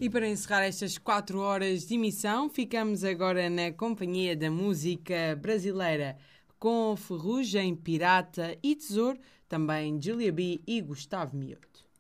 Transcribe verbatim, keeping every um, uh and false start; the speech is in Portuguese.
E para encerrar estas quatro horas de emissão, ficamos agora na companhia da música brasileira, com Ferrugem, Pirata e Tesouro, também Júlia B e Gustavo Mioto.